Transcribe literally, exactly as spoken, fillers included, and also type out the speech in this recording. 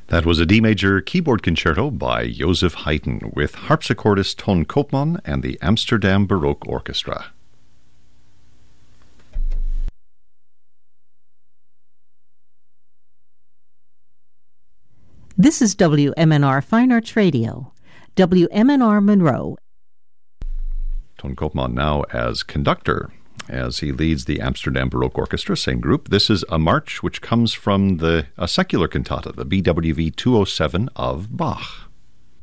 That was a D major keyboard concerto by Joseph Haydn with harpsichordist Ton Koopman and the Amsterdam Baroque Orchestra. This is W M N R Fine Arts Radio, W M N R Monroe. Ton Koopman now as conductor, as he leads the Amsterdam Baroque Orchestra, same group. This is a march which comes from the a secular cantata, the B W V two oh seven of Bach.